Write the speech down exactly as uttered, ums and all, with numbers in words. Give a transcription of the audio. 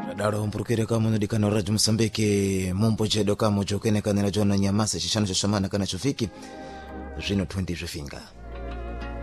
Daro mpurukire kama ndikana Radio Msambiki mombo jedo kama jokene kana jona nyamasa shishana shamana kana chofiki zino twenty zvifinga